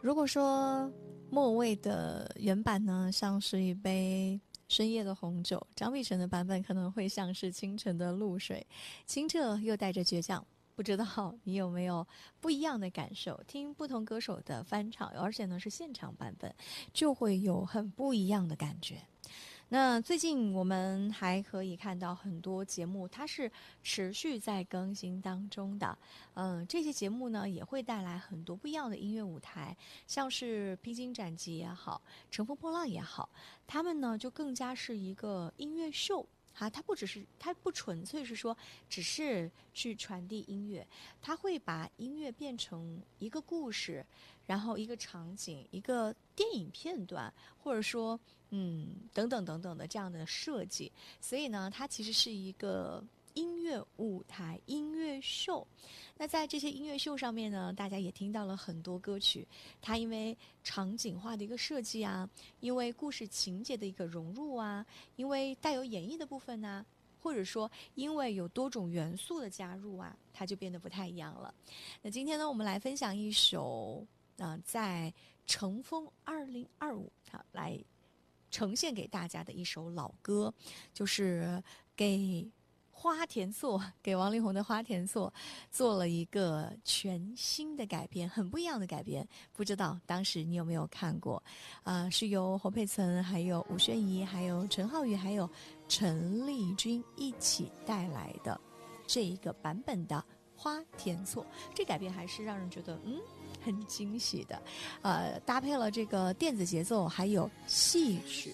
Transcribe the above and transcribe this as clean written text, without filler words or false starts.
如果说莫文蔚的原版呢，像是一杯深夜的红酒，张碧晨的版本可能会像是清晨的露水，清澈又带着倔强。不知道你有没有不一样的感受？听不同歌手的翻唱，而且呢是现场版本，就会有很不一样的感觉。那最近我们还可以看到很多节目，它是持续在更新当中的。这些节目呢也会带来很多不一样的音乐舞台，像是披荆斩棘也好，乘风破浪也好，他们呢就更加是一个音乐秀。它不纯粹是说只是去传递音乐，它会把音乐变成一个故事，然后一个场景，一个电影片段，或者说等等等等的这样的设计。所以呢，它其实是一个音乐舞台、音乐秀。那在这些音乐秀上面呢，大家也听到了很多歌曲，它因为场景化的一个设计啊，因为故事情节的一个融入啊，因为带有演绎的部分啊，或者说因为有多种元素的加入啊，它就变得不太一样了。那今天呢，我们来分享一首在乘风2025来呈现给大家的一首老歌，就是给花田错，给王力宏的花田错做了一个全新的改编，很不一样的改编。不知道当时你有没有看过？是由侯佩岑、还有吴宣仪、还有陈浩宇、还有陈丽君一起带来的这一个版本的花田错。这改编还是让人觉得很惊喜的，搭配了这个电子节奏还有戏曲，